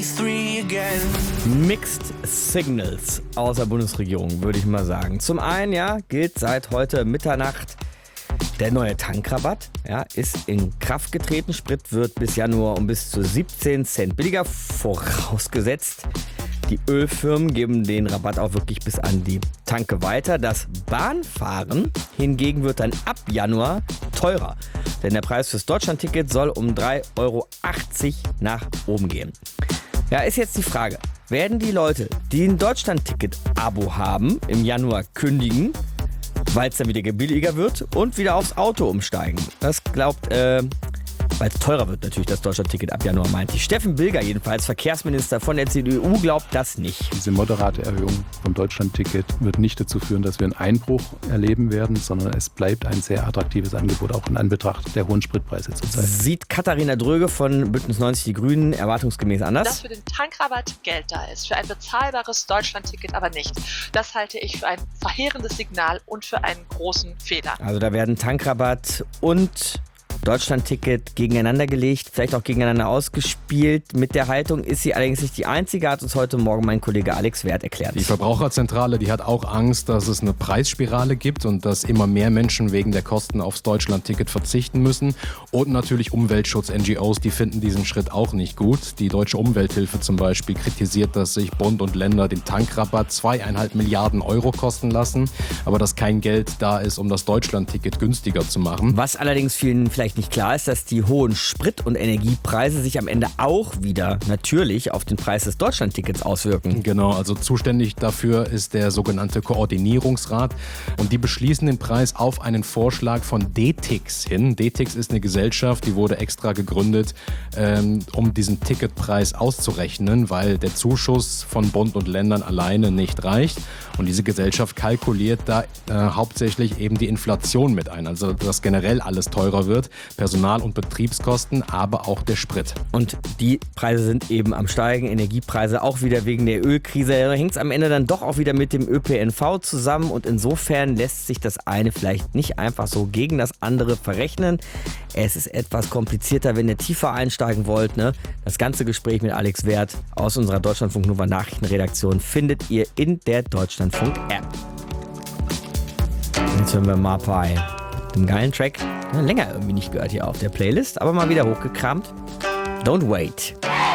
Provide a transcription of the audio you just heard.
Mixed Signals aus der Bundesregierung, würde ich mal sagen. Zum einen gilt seit heute Mitternacht der neue Tankrabatt. Ist in Kraft getreten. Sprit wird bis Januar um bis zu 17 Cent billiger, vorausgesetzt. Die Ölfirmen geben den Rabatt auch wirklich bis an die Tanke weiter. Das Bahnfahren hingegen wird dann ab Januar teurer. Denn der Preis fürs Deutschlandticket soll um 3,80 € nach oben gehen. Ist jetzt die Frage, werden die Leute, die ein Deutschlandticket-Abo haben, im Januar kündigen, weil es dann wieder billiger wird und wieder aufs Auto umsteigen? Das glaubt, weil es teurer wird natürlich, das Deutschlandticket ab Januar, meint die. Steffen Bilger jedenfalls, Verkehrsminister von der CDU, glaubt das nicht. Diese moderate Erhöhung vom Deutschlandticket wird nicht dazu führen, dass wir einen Einbruch erleben werden, sondern es bleibt ein sehr attraktives Angebot, auch in Anbetracht der hohen Spritpreise zurzeit. Sieht Katharina Dröge von Bündnis 90 Die Grünen erwartungsgemäß anders? Dass für den Tankrabatt Geld da ist, für ein bezahlbares Deutschlandticket aber nicht. Das halte ich für ein verheerendes Signal und für einen großen Fehler. Also da werden Tankrabatt und Deutschlandticket gegeneinander gelegt, vielleicht auch gegeneinander ausgespielt. Mit der Haltung ist sie allerdings nicht die einzige, hat uns heute Morgen mein Kollege Alex Werth erklärt. Die Verbraucherzentrale, die hat auch Angst, dass es eine Preisspirale gibt und dass immer mehr Menschen wegen der Kosten aufs Deutschlandticket verzichten müssen. Und natürlich Umweltschutz-NGOs, die finden diesen Schritt auch nicht gut. Die Deutsche Umwelthilfe zum Beispiel kritisiert, dass sich Bund und Länder den Tankrabatt 2,5 Milliarden € kosten lassen, aber dass kein Geld da ist, um das Deutschlandticket günstiger zu machen. Was allerdings vielen vielleicht nicht klar ist, dass die hohen Sprit- und Energiepreise sich am Ende auch wieder natürlich auf den Preis des Deutschlandtickets auswirken. Genau, also zuständig dafür ist der sogenannte Koordinierungsrat und die beschließen den Preis auf einen Vorschlag von DTIX hin. DTIX ist eine Gesellschaft, die wurde extra gegründet, um diesen Ticketpreis auszurechnen, weil der Zuschuss von Bund und Ländern alleine nicht reicht. Und diese Gesellschaft kalkuliert da hauptsächlich eben die Inflation mit ein, also dass generell alles teurer wird. Personal- und Betriebskosten, aber auch der Sprit. Und die Preise sind eben am Steigen, Energiepreise auch wieder wegen der Ölkrise. Da hängt es am Ende dann doch auch wieder mit dem ÖPNV zusammen und insofern lässt sich das eine vielleicht nicht einfach so gegen das andere verrechnen. Es ist etwas komplizierter, wenn ihr tiefer einsteigen wollt. Das ganze Gespräch mit Alex Werth aus unserer Deutschlandfunk Nova Nachrichtenredaktion findet ihr in der Deutschlandfunk-App. Jetzt hören wir Marpai. Einen geilen Track. Länger irgendwie nicht gehört hier auf der Playlist, aber mal wieder hochgekramt. Don't Wait.